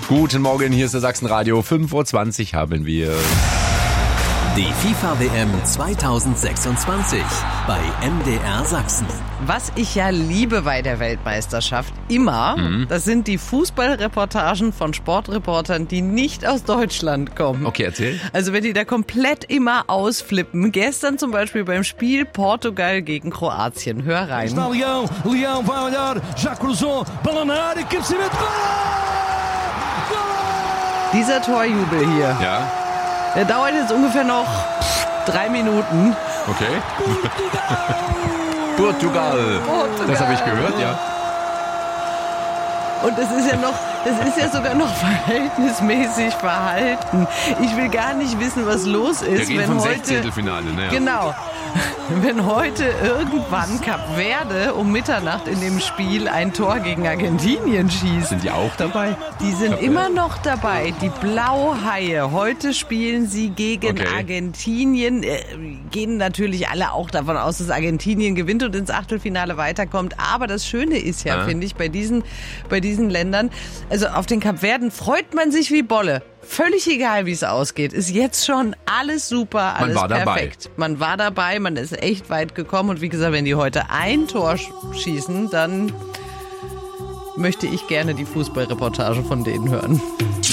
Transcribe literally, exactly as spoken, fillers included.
Guten Morgen, hier ist der Sachsenradio. fünf Uhr zwanzig haben wir. Die FIFA-W M zweitausendsechsundzwanzig bei M D R Sachsen. Was ich ja liebe bei der Weltmeisterschaft immer, mhm. das sind die Fußballreportagen von Sportreportern, die nicht aus Deutschland kommen. Okay, erzähl. Also wenn die da komplett immer ausflippen. Gestern zum Beispiel beim Spiel Portugal gegen Kroatien. Hör rein. Leão, Leão vai olhar, já cruzou, bola na área, cabeceamento, Dieser Torjubel hier. Ja. Der dauert jetzt ungefähr noch drei Minuten. Okay. Portugal. Portugal. Das habe ich gehört, ja. Und es ist ja noch, das ist ja sogar noch verhältnismäßig verhalten. Ich will gar nicht wissen, was los ist, Wir reden wenn vom heute. Sechzehntelfinale, ne? Genau. Wenn heute irgendwann Kap Verde um Mitternacht in dem Spiel ein Tor gegen Argentinien schießt. Sind die auch dabei? Die sind Kap immer Verde? noch dabei, die Blauhaie. Heute spielen sie gegen Okay. Argentinien. Äh, gehen natürlich alle auch davon aus, dass Argentinien gewinnt und ins Achtelfinale weiterkommt. Aber das Schöne ist ja, Ja. finde ich, bei diesen, bei diesen Ländern, also auf den Kapverden freut man sich wie Bolle. Völlig egal, wie es ausgeht. Ist jetzt schon alles super, alles war dabei. perfekt. Man war dabei, man ist echt weit gekommen. Und wie gesagt, wenn die heute ein Tor sch- schießen, dann möchte ich gerne die Fußballreportage von denen hören.